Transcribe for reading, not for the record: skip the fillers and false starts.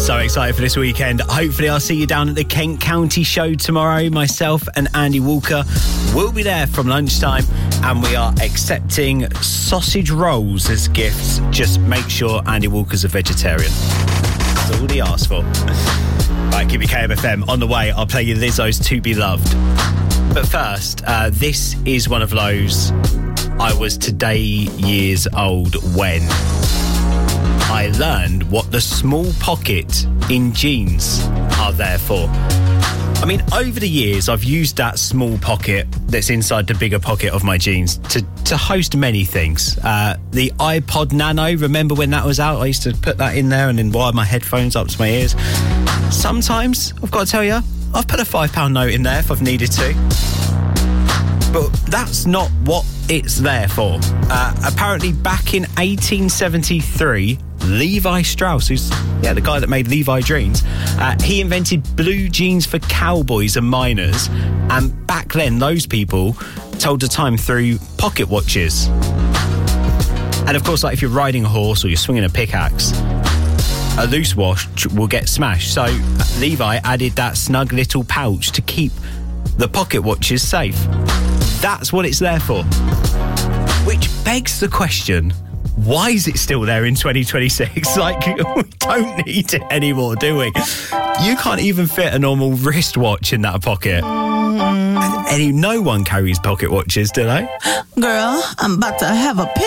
So excited for this weekend. Hopefully I'll see you down at the Kent County Show tomorrow. Myself and Andy Walker will be there from lunchtime, and we are accepting sausage rolls as gifts. Just make sure Andy Walker's a vegetarian. That's all he asked for. Right, keep your KMFM. On the way, I'll play you Lizzo's To Be Loved. But first, this is one of those I was today years old when I learned what the small pocket in jeans are there for. I mean, over the years, I've used that small pocket that's inside the bigger pocket of my jeans to host many things. The iPod Nano, remember when that was out? I used to put that in there and then wire my headphones up to my ears. Sometimes, I've got to tell you, I've put a £5 note in there if I've needed to. But that's not what it's there for. Apparently, back in 1873, Levi Strauss, who's the guy that made Levi jeans, he invented blue jeans for cowboys and miners. And back then, those people told the time through pocket watches. And of course, like if you're riding a horse or you're swinging a pickaxe, a loose watch will get smashed. So Levi added that snug little pouch to keep the pocket watches safe. That's what it's there for. Which begs the question, why is it still there in 2026? Like, we don't need it anymore, do we? You can't even fit a normal wristwatch in that pocket. No one carries pocket watches, do they? Girl, I'm about to have a